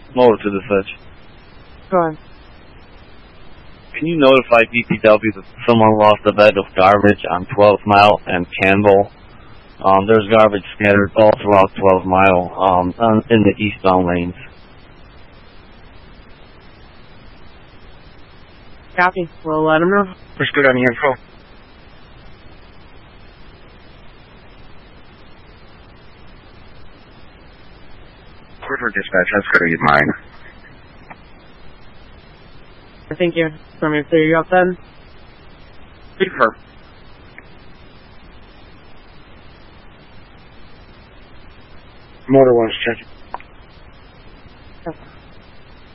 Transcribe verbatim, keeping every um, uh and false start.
Motor to the switch. Go on. Can you notify D P W that someone lost a bag of garbage on twelfth mile and Campbell? Um, there's garbage scattered all throughout twelfth mile um, on, in the eastbound lanes. Copy. We'll let them know. What's good on the info? River Dispatch, that's good to get mine. Thank you. Let me clear you up then. Leave her. Motor one's checking.